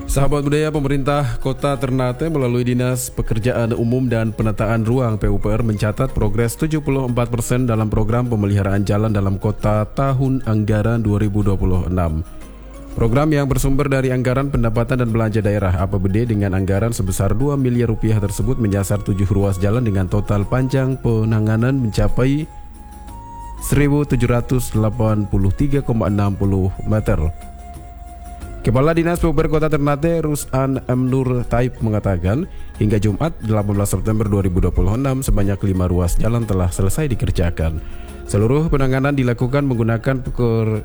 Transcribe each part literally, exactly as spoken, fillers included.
Sahabat budaya, pemerintah Kota Ternate melalui Dinas Pekerjaan Umum dan Penataan Ruang P U P R mencatat progres tujuh puluh empat persen dalam program pemeliharaan jalan dalam kota tahun anggaran dua ribu dua puluh enam. Program yang bersumber dari anggaran pendapatan dan belanja daerah A P B D dengan anggaran sebesar dua miliar rupiah tersebut menyasar tujuh ruas jalan dengan total panjang penanganan mencapai seribu tujuh ratus delapan puluh tiga koma enam puluh meter. Kepala Dinas P U P R Kota Ternate Rus'an M. Nur Taib mengatakan hingga Jumat delapan belas September dua ribu dua puluh enam sebanyak lima ruas jalan telah selesai dikerjakan. Seluruh penanganan dilakukan menggunakan peker,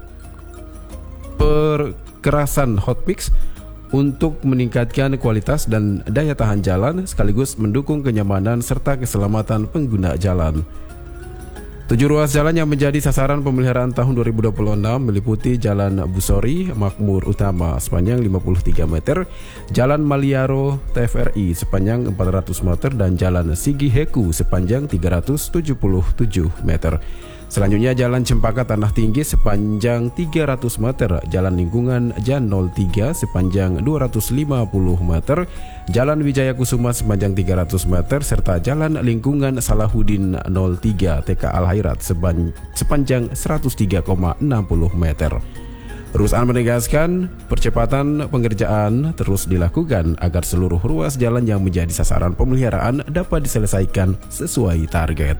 perkerasan hotmix untuk meningkatkan kualitas dan daya tahan jalan sekaligus mendukung kenyamanan serta keselamatan pengguna jalan. Tujuh ruas jalan yang menjadi sasaran pemeliharaan tahun dua ribu dua puluh enam meliputi Jalan Busori Makmur Utama sepanjang lima puluh tiga meter, Jalan Maliaro T F R I sepanjang empat ratus meter, dan Jalan Sigi Heku sepanjang tiga ratus tujuh puluh tujuh meter. Selanjutnya Jalan Cempaka Tanah Tinggi sepanjang tiga ratus meter, Jalan Lingkungan Jan nol tiga sepanjang dua ratus lima puluh meter, Jalan Wijaya Kusuma sepanjang tiga ratus meter, serta Jalan Lingkungan Salahuddin nol tiga T K Al Hairat sepanjang seratus tiga koma enam puluh meter. Rus'an menegaskan percepatan pengerjaan terus dilakukan agar seluruh ruas jalan yang menjadi sasaran pemeliharaan dapat diselesaikan sesuai target.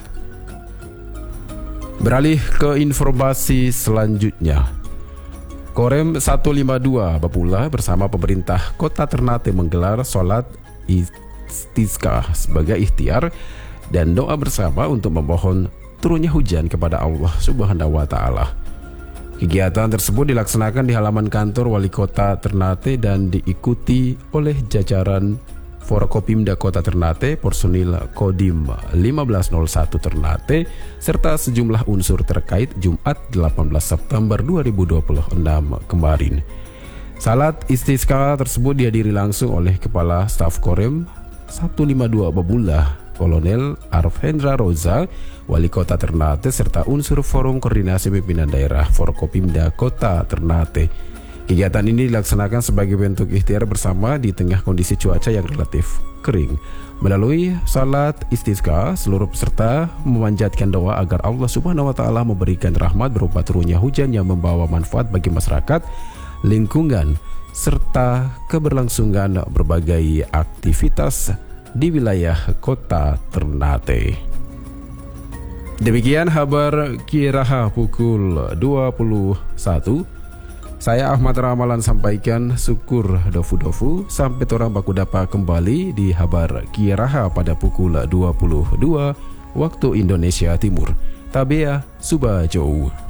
Beralih ke informasi selanjutnya, Korem seratus lima puluh dua Bapula bersama pemerintah Kota Ternate menggelar sholat istisqa sebagai ikhtiar dan doa bersama untuk memohon turunnya hujan kepada Allah Subhanahu wa Ta'ala. Kegiatan tersebut dilaksanakan di halaman kantor Wali Kota Ternate dan diikuti oleh jajaran Forkopimda Kota Ternate, personil Kodim lima belas nol satu Ternate, serta sejumlah unsur terkait Jumat delapan belas September dua ribu dua puluh enam kemarin. Salat istisqa tersebut dihadiri langsung oleh Kepala Staf Korem seratus lima puluh dua Bapula, Kolonel Arfhendra Roza, Wali Kota Ternate, serta unsur Forum Koordinasi Pimpinan Daerah Forkopimda Kota Ternate. Kegiatan ini dilaksanakan sebagai bentuk ikhtiar bersama di tengah kondisi cuaca yang relatif kering. Melalui salat istisqa, seluruh peserta memanjatkan doa agar Allah Subhanahu wa Ta'ala memberikan rahmat berupa turunnya hujan yang membawa manfaat bagi masyarakat, lingkungan, serta keberlangsungan berbagai aktivitas di wilayah Kota Ternate. Demikian kabar Kiraha pukul dua puluh satu. Saya Ahmad Ramalan sampaikan syukur dofu-dofu. Sampai orang baku dapat kembali di kabar Kiraha pada pukul dua puluh dua waktu Indonesia Timur. Tabea Subajou.